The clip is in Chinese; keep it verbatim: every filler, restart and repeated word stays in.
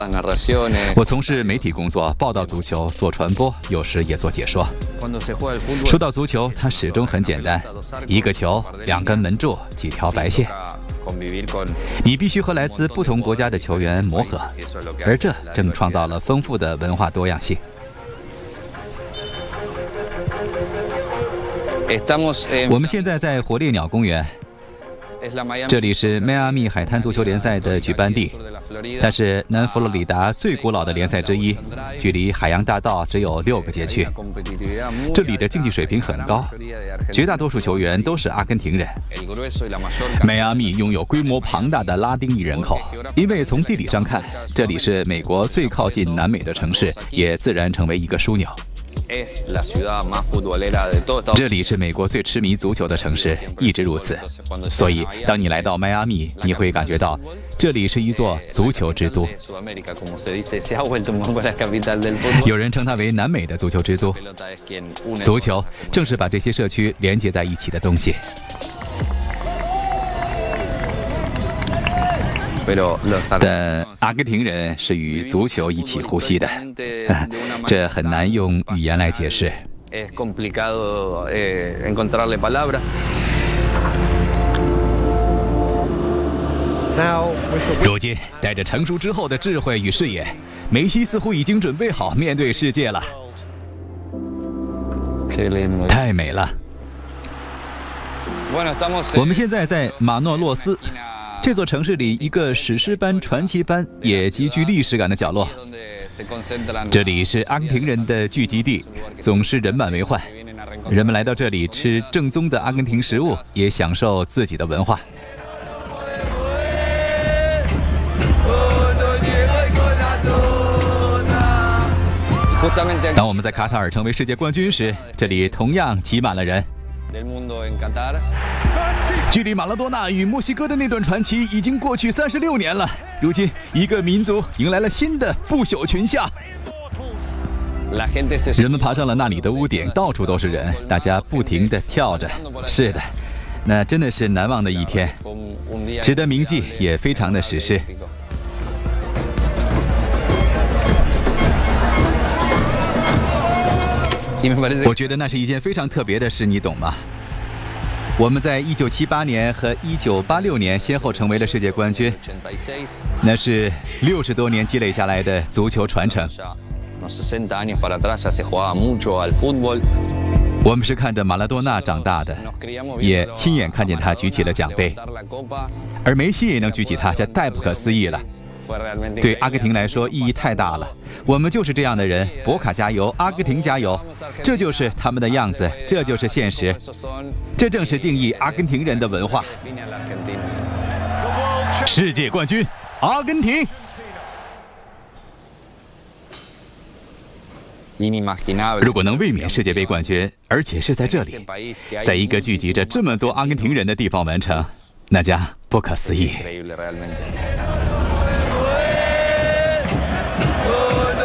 我从事媒体工作，报道足球，做传播，有时也做解说。说到足球，它始终很简单：一个球，两根门柱，几条白线。你必须和来自不同国家的球员磨合，而这正创造了丰富的文化多样性。我们现在在火烈鸟公园。 这里是迈阿密海滩足球联赛的举办地，它是南佛罗里达最古老的联赛之一，距离海洋大道只有六个街区。这里的竞技水平很高，绝大多数球员都是阿根廷人。迈阿密拥有规模庞大的拉丁裔人口，因为从地理上看，这里是美国最靠近南美的城市，也自然成为一个枢纽。 这里是美国最痴迷足球的城市，一直如此。所以，当你来到迈阿密，你会感觉到这里是一座足球之都。有人称它为南美的足球之都。足球正是把这些社区连接在一起的东西。 但阿根廷人是与足球一起呼吸的，这很难用语言来解释。如今，带着成熟之后的智慧与视野，梅西似乎已经准备好面对世界了。太美了！我们现在在马诺洛斯。 这座城市里一个史诗般、传奇般也极具历史感的角落，这里是阿根廷人的聚集地，总是人满为患。人们来到这里吃正宗的阿根廷食物，也享受自己的文化。当我们在卡塔尔成为世界冠军时，这里同样挤满了人。 距离马拉多纳与墨西哥的那段传奇已经过去三十六年了。如今，一个民族迎来了新的不朽群像。人们爬上了那里的屋顶，到处都是人，大家不停地跳着。是的，那真的是难忘的一天，值得铭记，也非常的史诗。 我觉得那是一件非常特别的事，你懂吗？我们在一九七八年和一九八六年先后成为了世界冠军，那是六十多年积累下来的足球传承。我们是看着马拉多纳长大的，也亲眼看见他举起了奖杯，而梅西也能举起它，这太不可思议了。 对阿根廷来说意义太大了，我们就是这样的人。博卡加油，阿根廷加油，这就是他们的样子，这就是现实，这正是定义阿根廷人的文化。世界冠军，阿根廷。如果能卫冕世界杯冠军，而且是在这里，在一个聚集着这么多阿根廷人的地方完成，那将不可思议。